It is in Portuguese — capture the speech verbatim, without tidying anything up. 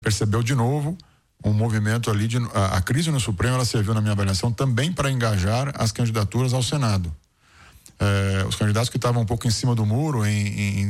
percebeu de novo um movimento ali de a, a crise no Supremo, ela serviu na minha avaliação também para engajar as candidaturas ao Senado. É, os candidatos que estavam um pouco em cima do muro em, em